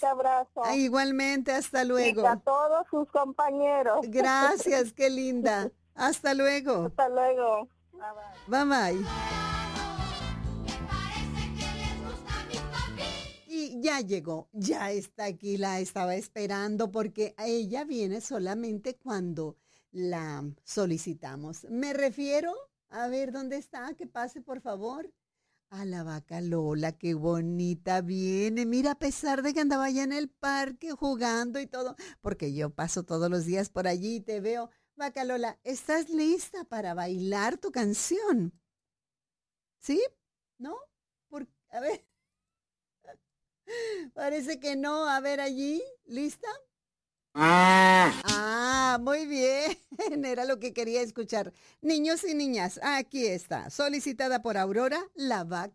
fuerte abrazo. Igualmente, hasta Y a luego. todos sus compañeros. Gracias, qué linda. Hasta luego. Hasta luego. Bye, bye. Bye bye. Y ya llegó, ya está aquí, la estaba esperando porque a ella viene solamente cuando la solicitamos. Me refiero, a ver dónde está, que pase por favor. A la vaca Lola, qué bonita viene. Mira, a pesar de que andaba allá en el parque jugando y todo, porque yo paso todos los días por allí y te veo. Vaca Lola, ¿estás lista para bailar tu canción? ¿Sí? ¿No? A ver, parece que no. A ver allí, ¿lista? Muy bien. Era lo que quería escuchar. Niños y niñas, aquí está. Solicitada por Aurora, la vaca.